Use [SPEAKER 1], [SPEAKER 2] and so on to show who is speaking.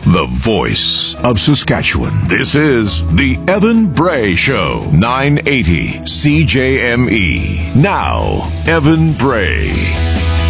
[SPEAKER 1] the voice of Saskatchewan. This is the Evan Bray Show, 980 CJME. Now, Evan Bray.